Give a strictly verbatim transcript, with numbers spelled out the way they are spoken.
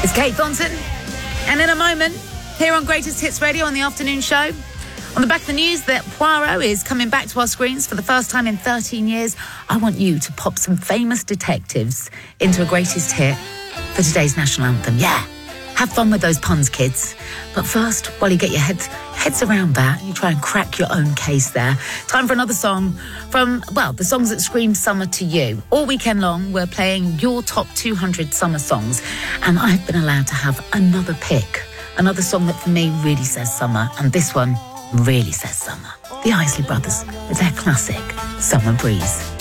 It's Kate Thornton. And in a moment, here on Greatest Hits Radio on the afternoon show, on the back of the news that Poirot is coming back to our screens for the first time in thirteen years, I want you to pop some famous detectives into a greatest hit for today's national anthem. Yeah, have fun with those puns, kids. But first, while you get your heads, heads around that, you try and crack your own case there. Time for another song from, well, the songs that scream summer to you. All weekend long, we're playing your top two hundred summer songs. And I've been allowed to have another pick. Another song that for me really says summer. And this one really says summer. The Isley Brothers with their classic Summer Breeze.